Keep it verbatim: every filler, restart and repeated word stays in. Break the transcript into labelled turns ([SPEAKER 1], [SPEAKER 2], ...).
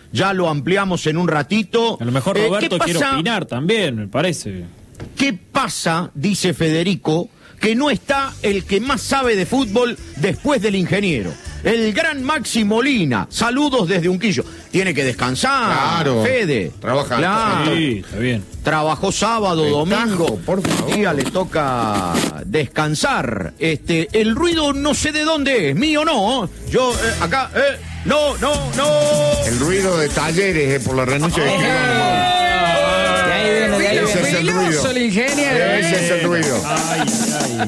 [SPEAKER 1] ya lo ampliamos en un ratito.
[SPEAKER 2] A lo mejor
[SPEAKER 1] Eh,
[SPEAKER 2] Roberto
[SPEAKER 1] ¿qué
[SPEAKER 2] quiere
[SPEAKER 1] pasa?
[SPEAKER 2] opinar también, me parece.
[SPEAKER 1] ¿Qué pasa, dice Federico, que no está el que más sabe de fútbol después del ingeniero? El gran Maxi Molina. Saludos desde Unquillo. Tiene que descansar,
[SPEAKER 3] Claro.
[SPEAKER 1] Fede.
[SPEAKER 3] Trabaja.
[SPEAKER 1] Claro.
[SPEAKER 2] Sí, está bien.
[SPEAKER 1] Trabajó sábado,
[SPEAKER 3] Ventajo,
[SPEAKER 1] domingo.
[SPEAKER 3] por favor.
[SPEAKER 1] Un día le toca descansar. Este, el ruido no sé de dónde es, mío no. Yo, eh, acá, eh, no, no, no.
[SPEAKER 3] El ruido de Talleres eh, por la renuncia de Jerónimo.
[SPEAKER 4] De ahí viene, de ahí
[SPEAKER 3] Ese es
[SPEAKER 4] viene.
[SPEAKER 3] el ruido.
[SPEAKER 4] Veloso el ingeniero.
[SPEAKER 3] Ese es el ruido.
[SPEAKER 2] Ay, ay, ay.